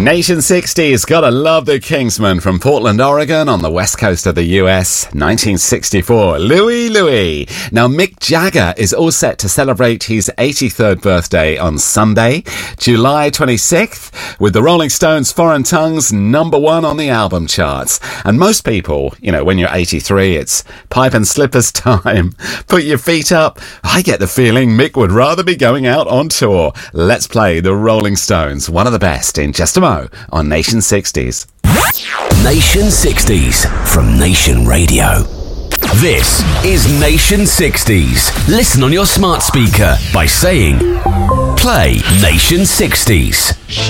Nation 60s, gotta love the Kingsmen from Portland, Oregon on the west coast of the US, 1964. Louie Louie. Now, Mick Jagger is all set to celebrate his 83rd birthday on Sunday, July 26th, with the Rolling Stones' Foreign Tongues #1 on the album charts. And most people, when you're 83, it's pipe and slippers time. Put your feet up. I get the feeling Mick would rather be going out on tour. Let's play the Rolling Stones, one of the best, in just a mo on Nation 60s. Nation 60s from Nation Radio. This is Nation 60s. Listen on your smart speaker by saying, play Nation 60s.